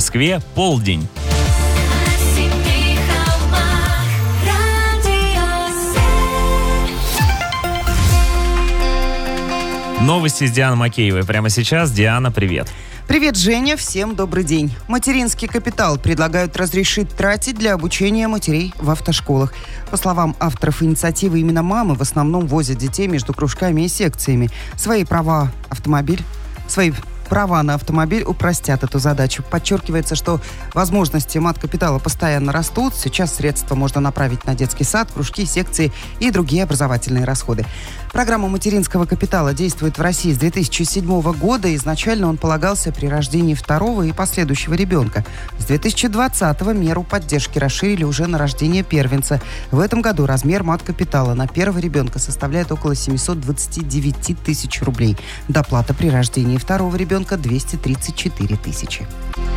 Москве полдень. Новости с Дианой Макеевой. Прямо сейчас. Диана, привет. Привет, Женя. Всем добрый день. Материнский капитал предлагают разрешить тратить для обучения матерей в автошколах. По словам авторов инициативы, именно мамы в основном возят детей между кружками и секциями. Свои права на автомобиль упростят эту задачу. Подчеркивается, что возможности мат-капитала постоянно растут. Сейчас средства можно направить на детский сад, кружки, секции и другие образовательные расходы. Программа материнского капитала действует в России с 2007 года. Изначально он полагался при рождении второго и последующего ребенка. С 2020-го меру поддержки расширили уже на рождение первенца. В этом году размер мат-капитала на первого ребенка составляет около 729 тысяч рублей. Доплата при рождении второго ребенка 234 тысячи.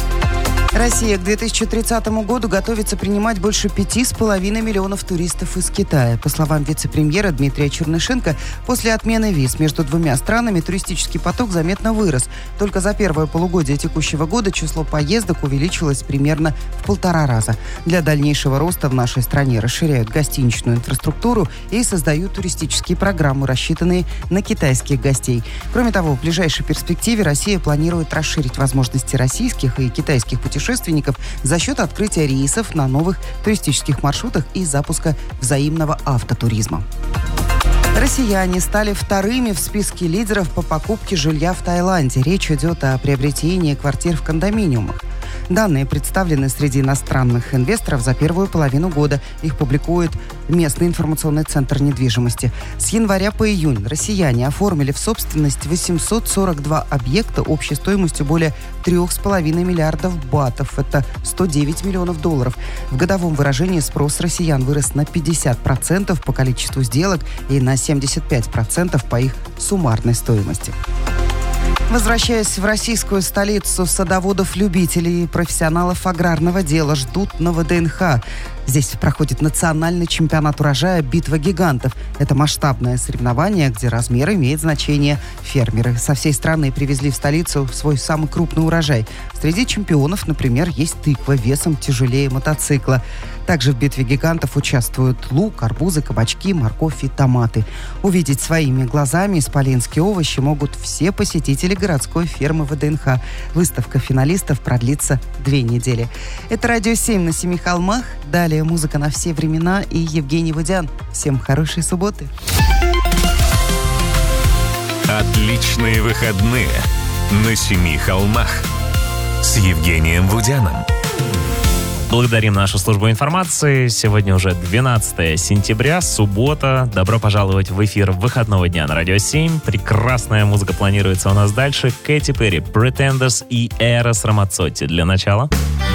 Россия к 2030 году готовится принимать больше 5,5 миллионов туристов из Китая. По словам вице-премьера Дмитрия Чернышенко, после отмены виз между двумя странами туристический поток заметно вырос. Только за первое полугодие текущего года число поездок увеличилось примерно в 1,5 раза. Для дальнейшего роста в нашей стране расширяют гостиничную инфраструктуру и создают туристические программы, рассчитанные на китайских гостей. Кроме того, в ближайшей перспективе Россия планирует расширить возможности российских и китайских путешественников за счет открытия рейсов на новых туристических маршрутах и запуска взаимного автотуризма. Россияне стали вторыми в списке лидеров по покупке жилья в Таиланде. Речь идет о приобретении квартир в кондоминиумах. Данные представлены среди иностранных инвесторов за первую половину года. Их публикует местный информационный центр недвижимости. С января по июнь россияне оформили в собственность 842 объекта общей стоимостью более 3,5 миллиардов батов. Это 109 миллионов долларов. В годовом выражении спрос россиян вырос на 50% по количеству сделок и на 75% по их суммарной стоимости. Возвращаясь в российскую столицу, садоводов-любителей и профессионалов аграрного дела ждут на ВДНХ. Здесь проходит национальный чемпионат урожая «Битва гигантов». Это масштабное соревнование, где размер имеет значение. Фермеры со всей страны привезли в столицу свой самый крупный урожай. Среди чемпионов, например, есть тыква весом тяжелее мотоцикла. Также в «Битве гигантов» участвуют лук, арбузы, кабачки, морковь и томаты. Увидеть своими глазами исполинские овощи могут все посетители городской фермы ВДНХ. Выставка финалистов продлится 2 недели. Это «Радио 7» на 7 холмах. Далее музыка на все времена и Евгений Вудян. Всем хорошей субботы. Отличные выходные на 7 холмах с Евгением Вудяном. Благодарим нашу службу информации. Сегодня уже 12 сентября, суббота. Добро пожаловать в эфир выходного дня на Радио 7. Прекрасная музыка планируется у нас дальше. Кэти Перри, Pretenders и Эрос Рамацотти. Для начала...